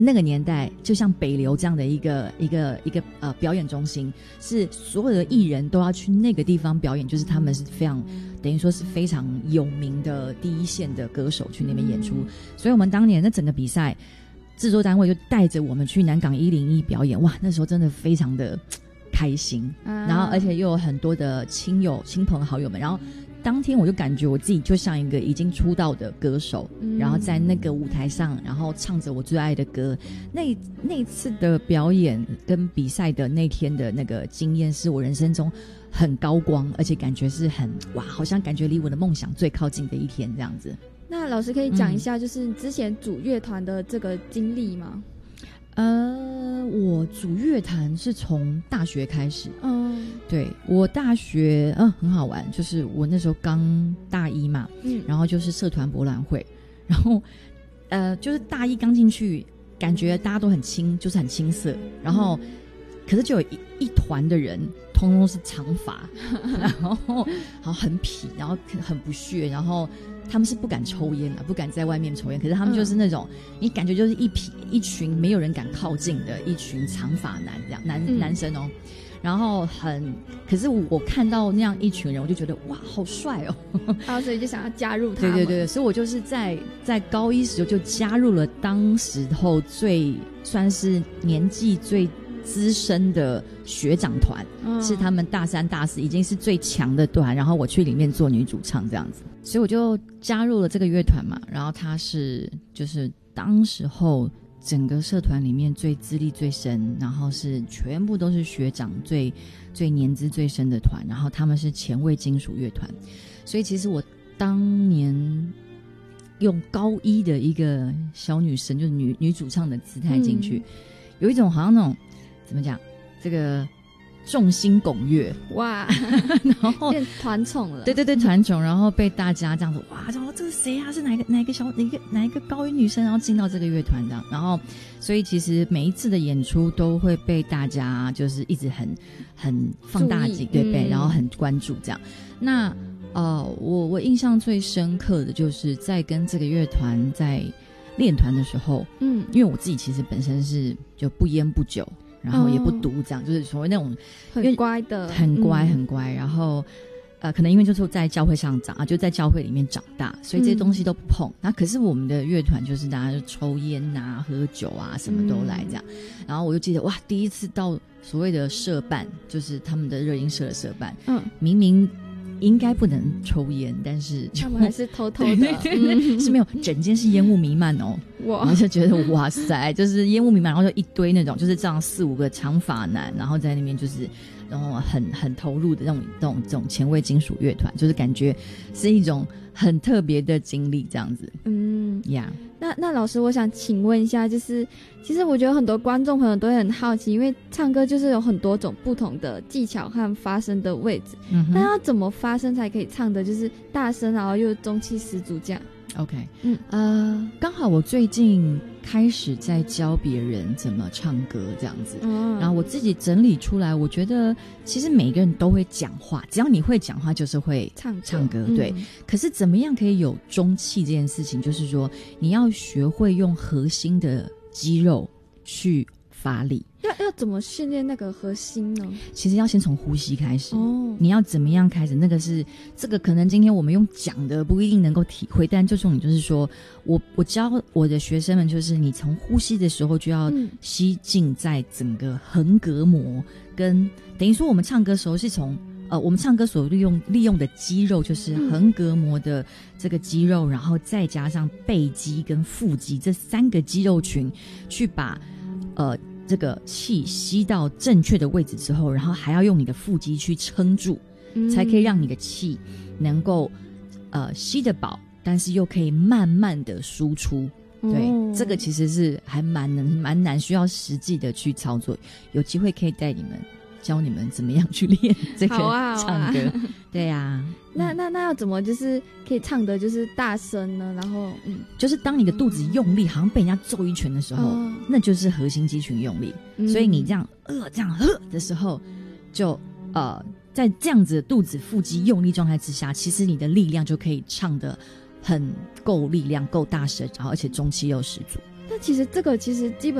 那个年代就像北流这样的一个表演中心，是所有的艺人都要去那个地方表演，就是他们是非常等于说是非常有名的第一线的歌手去那边演出，所以我们当年那整个比赛制作单位就带着我们去南港101表演，哇，那时候真的非常的开心，然后而且又有很多的亲朋好友们，然后当天我就感觉我自己就像一个已经出道的歌手，然后在那个舞台上，然后唱着我最爱的歌。那次的表演跟比赛的那天的那个经验，是我人生中很高光，而且感觉是很哇，好像感觉离我的梦想最靠近的一天这样子。 那老师可以讲一下，就是之前组乐团的这个经历吗？ 我组乐团是从大学开始。对，我大学很好玩，就是我那时候刚大一嘛，然后就是社团博览会，然后就是大一刚进去，感觉大家都很青，就是很青涩，然后可是就有一团的人通通是长发然后很痞，然后很不屑，然后他们是不敢抽烟的，不敢在外面抽烟，可是他们就是那种你感觉就是一群没有人敢靠近的一群长发男这样男生哦，然后可是我看到那样一群人，我就觉得哇好帅哦所以就想要加入他们。 对，所以我就是在高一时就加入了当时候算是年纪最资深的学长团，是他们大3大4已经是最强的团，然后我去里面做女主唱这样子，所以我就加入了这个乐团嘛。然后他是就是当时候整个社团里面最资历最深，然后是全部都是学长最年资最深的团，然后他们是前卫金属乐团，所以其实我当年用高一的一个小女生，就是女主唱的姿态进去，有一种好像那种怎么讲，这个众星拱月哇然后变团宠了。 对，团宠，然后被大家这样子哇，然后这个谁啊，是哪一个高一女生，然后进到这个乐团这样，然后所以其实每一次的演出都会被大家就是一直很放大镜，对，然后很关注这样。那我印象最深刻的就是在跟这个乐团在练团的时候，因为我自己其实本身是就不烟不酒，然后也不读，这样就是所谓那种很乖的， 很乖，然后可能因为就是在教会上长就在教会里面长大，所以这些东西都不碰。那可是我们的乐团就是大家就抽烟啊、喝酒啊，什么都来这样。然后我就记得哇，第一次到所谓的社办，就是他们的热音社的社办，明明应该不能抽烟，但是他们还是偷偷的， 是没有，整间是烟雾弥漫哦。我就觉得哇塞，就是烟雾弥漫，然后就一堆那种就是这样4-5个长发男，然后在那边就是然后很投入的这种前卫金属乐团，就是感觉是一种很特别的经历这样子。 那老师我想请问一下，就是其实我觉得很多观众朋友都会很好奇，因为唱歌就是有很多种不同的技巧和发声的位置，那要怎么发声才可以唱的就是大声然后又中气十足这样？ OK， 刚好我最近开始在教别人怎么唱歌这样子，然后我自己整理出来，我觉得其实每个人都会讲话，只要你会讲话就是会唱歌，对。可是怎么样可以有中气这件事情，就是说你要学会用核心的肌肉去发力。 要怎么训练那个核心呢？ 其实要先从呼吸开始。你要怎么样开始？这个可能今天我们用讲的不一定能够体会，但就重点就是说，我教我的学生们，就是你从呼吸的时候就要吸进在整个横膈膜，跟等于说我们唱歌的时候是从我们唱歌所利用的肌肉就是横膈膜的这个肌肉，然后再加上背肌跟腹肌这3个肌肉群去把这个气吸到正确的位置之后，然后还要用你的腹肌去撑住，才可以让你的气能够吸得饱，但是又可以慢慢的输出。对，这个其实是还蛮难，需要实际的去操作。有机会可以带你们教你们怎么样去练这个唱歌。对啊， 那要怎么就是可以唱的就是大声呢？然后就是当你的肚子用力，好像被人家揍一拳的时候，那就是核心肌群用力。所以你这样这样的时候，就在这样子的肚子腹肌用力状态之下，其实你的力量就可以唱得很够力量，够大声，然后而且中气又十足。 那其实这个基本